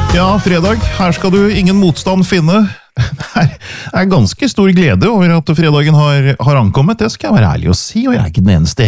Ja, fredag. Her skal du ingen motstand finne. Det er ganske stor glede over at fredagen har ankommet. Det skal jeg være ærlig å si, og jeg er ikke den eneste